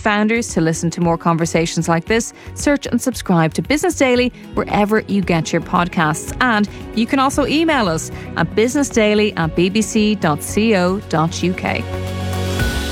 founders to listen to more conversations like this, search and subscribe to Business Daily wherever you get your podcasts. And you can also email us at businessdaily@bbc.co.uk.